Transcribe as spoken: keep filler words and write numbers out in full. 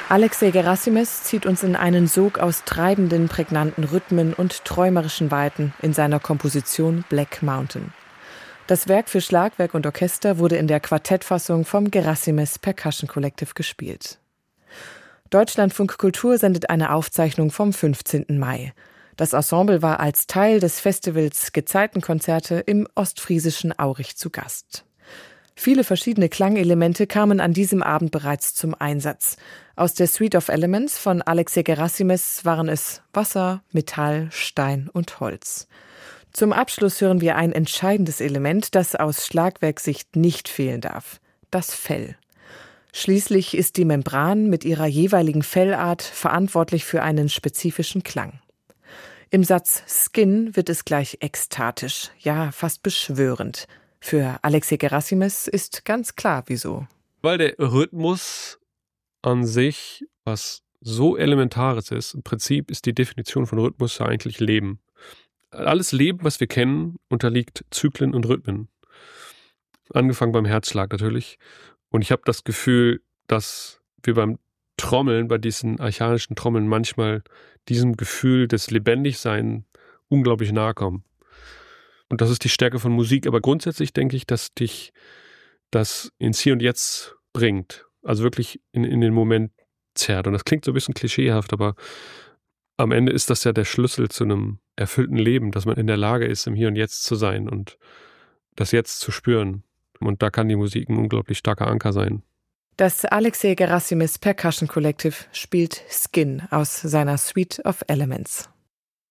Alexei Gerasimes zieht uns in einen Sog aus treibenden, prägnanten Rhythmen und träumerischen Weiten in seiner Komposition Black Mountain. Das Werk für Schlagwerk und Orchester wurde in der Quartettfassung vom Gerasimes Percussion Collective gespielt. Deutschlandfunk Kultur sendet eine Aufzeichnung vom fünfzehnten Mai. Das Ensemble war als Teil des Festivals Gezeitenkonzerte im ostfriesischen Aurich zu Gast. Viele verschiedene Klangelemente kamen an diesem Abend bereits zum Einsatz. Aus der Suite of Elements von Alexei Gerasimes waren es Wasser, Metall, Stein und Holz. Zum Abschluss hören wir ein entscheidendes Element, das aus Schlagwerksicht nicht fehlen darf: das Fell. Schließlich ist die Membran mit ihrer jeweiligen Fellart verantwortlich für einen spezifischen Klang. Im Satz Skin wird es gleich ekstatisch, ja fast beschwörend. Für Alexei Gerasimes ist ganz klar, wieso. Weil der Rhythmus an sich was so Elementares ist. Im Prinzip ist die Definition von Rhythmus ja eigentlich Leben. Alles Leben, was wir kennen, unterliegt Zyklen und Rhythmen. Angefangen beim Herzschlag natürlich. Und ich habe das Gefühl, dass wir beim Trommeln, bei diesen archaischen Trommeln manchmal diesem Gefühl des Lebendigsein unglaublich nahe kommen. Und das ist die Stärke von Musik. Aber grundsätzlich denke ich, dass dich das ins Hier und Jetzt bringt. Also wirklich in, in den Moment zerrt. Und das klingt so ein bisschen klischeehaft, aber am Ende ist das ja der Schlüssel zu einem erfüllten Leben, dass man in der Lage ist, im Hier und Jetzt zu sein und das Jetzt zu spüren. Und da kann die Musik ein unglaublich starker Anker sein. Das Alexei Gerasimes Percussion Collective spielt Skin aus seiner Suite of Elements.